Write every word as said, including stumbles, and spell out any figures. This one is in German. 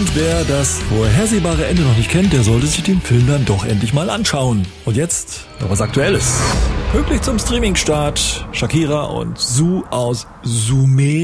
Und wer das vorhersehbare Ende noch nicht kennt, der sollte sich den Film dann doch endlich mal anschauen. Und jetzt noch was Aktuelles. Pünktlich zum Streaming-Start Shakira und Su aus Sume